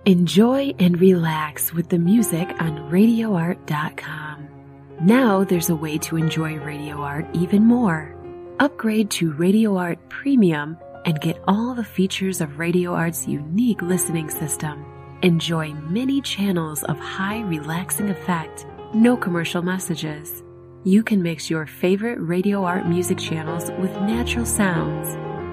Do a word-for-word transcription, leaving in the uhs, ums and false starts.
Enjoy and relax with the music on radio art dot com. Now there's a way to enjoy Radio Art even more. Upgrade to Radio Art Premium and get all the features of Radio Art's unique listening system. Enjoy many channels of high relaxing effect, no commercial messages. You can mix your favorite Radio Art music channels with natural sounds.